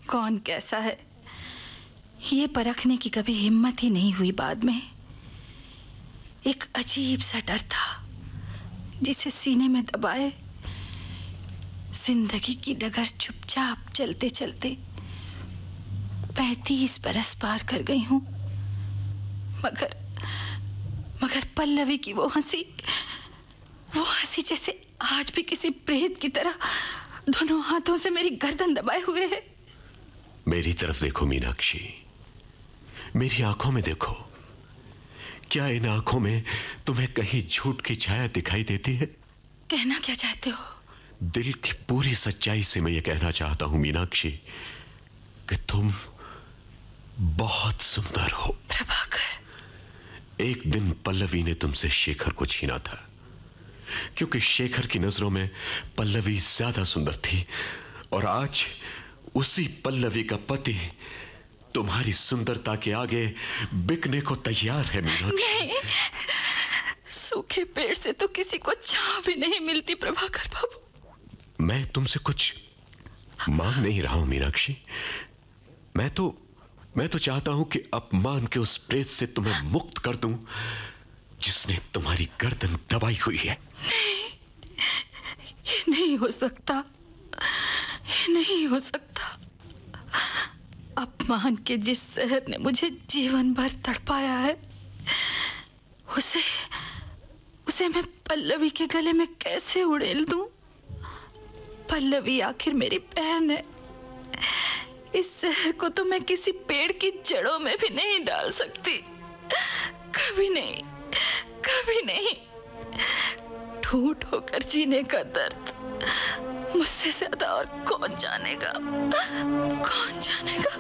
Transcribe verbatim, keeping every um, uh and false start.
कौन कैसा है ये परखने की कभी हिम्मत ही नहीं हुई। बाद में एक अजीब सा डर था जिसे सीने में दबाए जिंदगी की डगर चुपचाप चलते चलते पैंतीस बरस पार कर गई हूं। मगर मगर पल्लवी की वो हंसी वो हंसी जैसे आज भी किसी प्रेत की तरह दोनों हाथों से मेरी गर्दन दबाए हुए है। मेरी तरफ देखो मीनाक्षी, मेरी आंखों में देखो। क्या इन आंखों में तुम्हें कहीं झूठ की छाया दिखाई देती है? कहना क्या चाहते हो? दिल की पूरी सच्चाई से मैं ये कहना चाहता हूं मीनाक्षी कि तुम बहुत सुंदर हो। प्रभाकर, एक दिन पल्लवी ने तुमसे शेखर को छीना था, क्योंकि शेखर की नजरों में पल्लवी ज्यादा सुंदर थी। और आज उसी पल्लवी का पति तुम्हारी सुंदरता के आगे बिकने को तैयार है मीनाक्षी। नहीं, सूखे पेड़ से तो किसी को छांव भी नहीं मिलती प्रभाकर बाबू। मैं तुमसे कुछ मांग नहीं रहा हूं मीनाक्षी। मैं तो मैं तो चाहता हूं कि अपमान के उस प्रेत से तुम्हें मुक्त कर दूं जिसने तुम्हारी गर्दन दबाई हुई है। नहीं, ये नहीं हो सकता, ये नहीं हो सकता। अपमान के जिस शहर ने मुझे जीवन भर तड़पाया है उसे उसे मैं पल्लवी के गले में कैसे उड़ेल दूं? पल्लवी आखिर मेरी बहन है। इस शहर को तो मैं किसी पेड़ की जड़ों में भी नहीं डाल सकती। कभी नहीं, कभी नहीं। ठूठ होकर जीने का दर्द मुझसे ज्यादा और कौन जानेगा, कौन जानेगा?